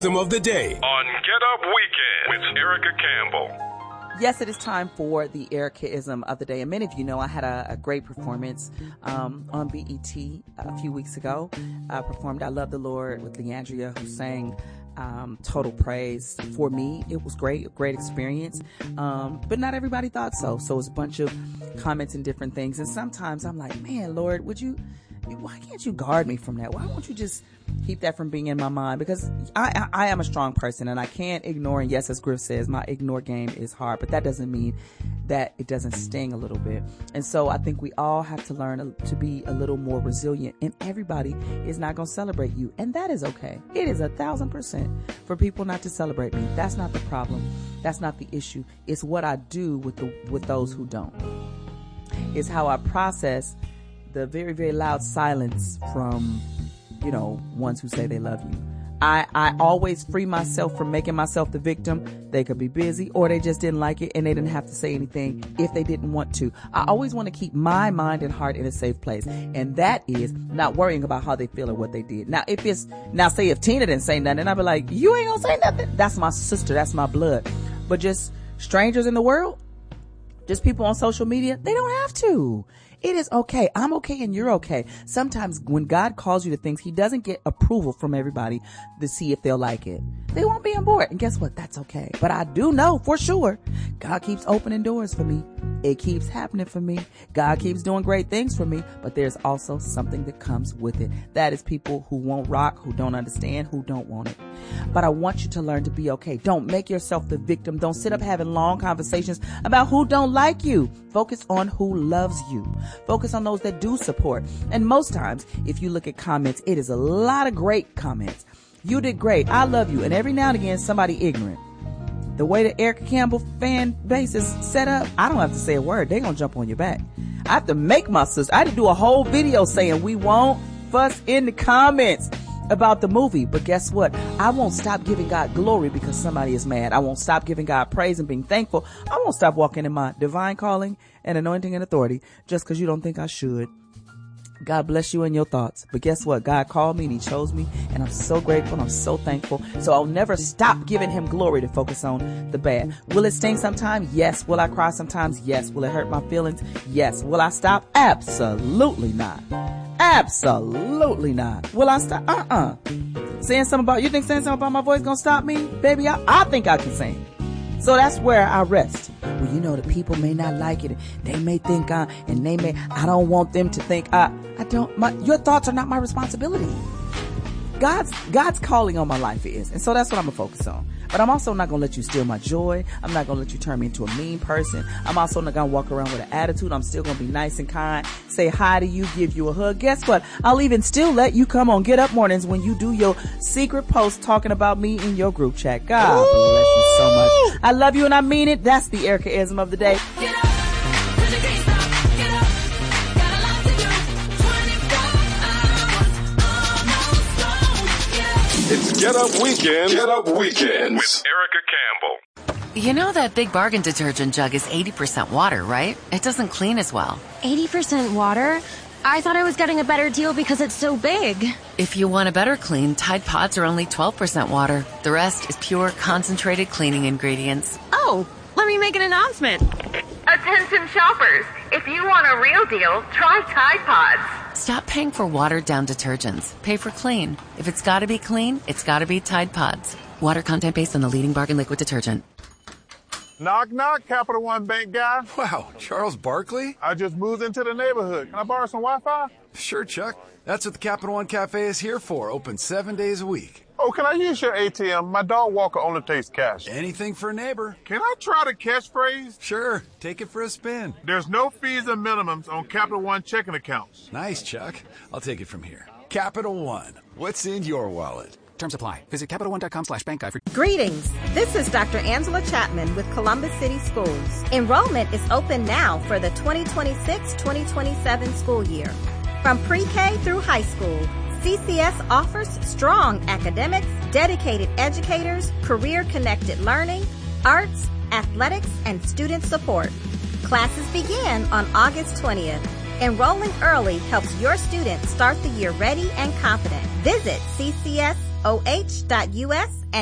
Of the day on Get Up Weekend with Erica Campbell. Yes, it is time for the Ericaism of the day. And many of you know I had a great performance on BET a few weeks ago. I performed I Love the Lord with Leandria, who sang Total Praise. For me, it was great, a great experience. But not everybody thought so. So it was a bunch of comments and different things. And sometimes I'm like, man, Lord, why can't you guard me from that? Why won't you just keep that from being in my mind? Because I am a strong person and I can't ignore. And yes, as Griff says, my ignore game is hard, but that doesn't mean that it doesn't sting a little bit. And so I think we all have to learn to be a little more resilient, and everybody is not going to celebrate you. And that is okay. It is 1,000% for people not to celebrate me. That's not the problem. That's not the issue. It's what I do with those who don't. It's how I process the very, very loud silence from, ones who say they love you. I always free myself from making myself the victim. They could be busy or they just didn't like it and they didn't have to say anything if they didn't want to. I always want to keep my mind and heart in a safe place. And that is not worrying about how they feel or what they did. Now, say if Tina didn't say nothing, I'd be like, you ain't gonna say nothing. That's my sister. That's my blood. But just strangers in the world, just people on social media, they don't have to. It is okay. I'm okay and you're okay. Sometimes when God calls you to things, he doesn't get approval from everybody to see if they'll like it. They won't be on board. And guess what? That's okay. But I do know for sure God keeps opening doors for me. It keeps happening for me. God keeps doing great things for me. But there's also something that comes with it. That is people who won't rock, who don't understand, who don't want it. But I want you to learn to be okay. Don't make yourself the victim. Don't sit up having long conversations about who don't like you. Focus on who loves you. Focus on those that do support. And most times, if you look at comments, it is a lot of great comments. You did great. I love you. And every now and again, somebody ignorant. The way the Erica Campbell fan base is set up, I don't have to say a word. They're going to jump on your back. I have to make my sister. I had to do a whole video saying we won't fuss in the comments about the movie. But guess what? I won't stop giving God glory because somebody is mad. I won't stop giving God praise and being thankful. I won't stop walking in my divine calling and anointing and authority just because you don't think I should. God bless you in your thoughts. But guess what? God called me and he chose me, and I'm so grateful and I'm so thankful. So I'll never stop giving him glory to focus on the bad. Will it sting sometimes? Yes. Will I cry sometimes? Yes. Will it hurt my feelings? Yes. Will I stop? Absolutely not. Absolutely not. Will I stop? Saying something about my voice gonna stop me? Baby, I think I can sing. So that's where I rest. Well, the people may not like it. They may think I don't want them to think your thoughts are not my responsibility. God's calling on my life is. And so that's what I'm going to focus on. But I'm also not going to let you steal my joy. I'm not going to let you turn me into a mean person. I'm also not going to walk around with an attitude. I'm still going to be nice and kind, say hi to you, give you a hug. Guess what? I'll even still let you come on Get Up Mornings when you do your secret post talking about me in your group chat. God bless you so much. I love you and I mean it. That's the Ericaism of the day. Get up. It's Get Up Weekend. Get Up Weekends with Erica Campbell. You know that Big Bargain detergent jug is 80% water, right? It doesn't clean as well. 80% water? I thought I was getting a better deal because it's so big. If you want a better clean, Tide Pods are only 12% water. The rest is pure, concentrated cleaning ingredients. Oh, let me make an announcement. Attention shoppers, if you want a real deal, try Tide Pods. Stop paying for watered-down detergents. Pay for clean. If it's gotta be clean, it's gotta be Tide Pods. Water content based on the leading bargain liquid detergent. Knock, knock, Capital One Bank guy. Wow, Charles Barkley? I just moved into the neighborhood. Can I borrow some Wi-Fi? Sure, Chuck. That's what the Capital One Cafe is here for. Open 7 days a week. Oh, can I use your ATM? My dog Walker only takes cash. Anything for a neighbor. Can I try the catchphrase? Sure. Take it for a spin. There's no fees and minimums on Capital One checking accounts. Nice, Chuck. I'll take it from here. Capital One. What's in your wallet? Terms apply. Visit CapitalOne.com/bankguide for... Greetings. This is Dr. Angela Chapman with Columbus City Schools. Enrollment is open now for the 2026-2027 school year. From pre-K through high school, CCS offers strong academics, dedicated educators, career-connected learning, arts, athletics, and student support. Classes begin on August 20th. Enrolling early helps your students start the year ready and confident. Visit ccsoh.us and